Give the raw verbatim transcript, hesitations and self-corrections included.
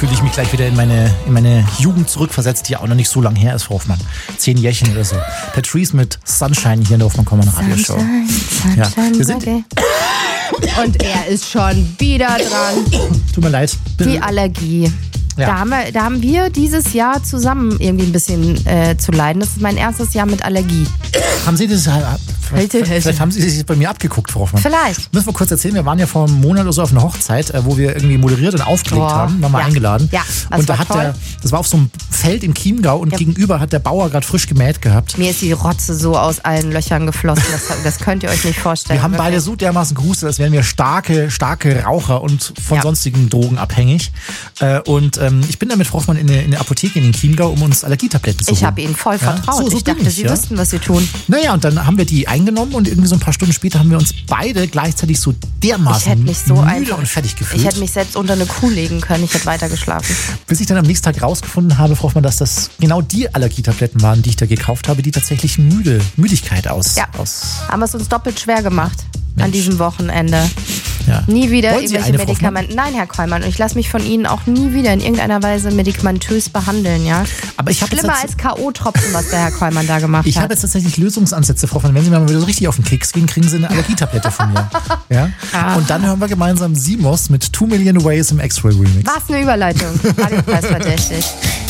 fühle ich mich gleich wieder in meine, in meine Jugend zurückversetzt, die ja auch noch nicht so lange her ist, Frau Hoffmann. Zehn Jährchen oder so. Patrice mit Sunshine hier in der Hoffmann-Kommern Radioshow. Sunshine, Ja, Sunshine, wir sind, okay. Und er ist schon wieder dran. tut mir leid. Die Allergie. Ja. Da, haben wir, da haben wir dieses Jahr zusammen irgendwie ein bisschen äh, zu leiden. Das ist mein erstes Jahr mit Allergie. Haben Sie das, vielleicht, vielleicht haben Sie sich bei mir abgeguckt, Frau Hoffmann. Vielleicht. Müssen wir kurz erzählen, wir waren ja vor einem Monat oder so auf einer Hochzeit, äh, wo wir irgendwie moderiert und aufgelegt Boah. haben, waren wir Ja. eingeladen. Ja, das und da war hat toll. der, das war auf so einem Feld im Chiemgau und Ja. gegenüber hat der Bauer gerade frisch gemäht gehabt. Mir ist die Rotze so aus allen Löchern geflossen. Das, das könnt ihr euch nicht vorstellen. Wir haben wirklich. beide so dermaßen gehustet, als wären wir starke, starke Raucher und von Ja. sonstigen Drogen abhängig. Äh, und ähm, ich bin dann mit Frau Hoffmann in eine, in eine Apotheke in den Chiemgau, um uns Allergietabletten zu holen. Ich habe ihnen voll Ja, vertraut. so- so ich bin dachte, ich, sie ja. wüssten, was sie tun. Naja, und dann haben wir die eingenommen und irgendwie so ein paar Stunden später haben wir uns beide gleichzeitig so dermaßen Ich hätte mich so müde einfach, und fertig gefühlt. ich hätte mich selbst unter eine Kuh legen können. Ich hätte weiter geschlafen. Bis ich dann am nächsten Tag rausgefunden habe, Frau Hoffmann, dass das genau die Allergietabletten waren, die ich da gekauft habe, die tatsächlich müde, Müdigkeit aus... Ja. aus Haben wir es uns doppelt schwer gemacht an Mensch. diesem Wochenende. ja. Nie wieder Wollen Sie irgendwelche eine, Frau Hoffmann? Medikamente. Nein, Herr Kollmann. Und ich lasse mich von Ihnen auch nie wieder in irgendeiner Weise medikamentös behandeln, ja? Aber ich habe jetzt, Schlimmer als K O-Tropfen, was der Herr Kollmann da gemacht ich hat. habe jetzt tatsächlich Lösungsansätze, Frau Hoffmann. Wenn Sie mir mal wieder so richtig auf den Keks gehen, kriegen Sie eine Allergietablette von mir. Ja? Ah. Und dann hören wir gemeinsam Simos mit Two Million Ways im X-Ray Remix. Was eine Überleitung. Radiopreis verdächtig.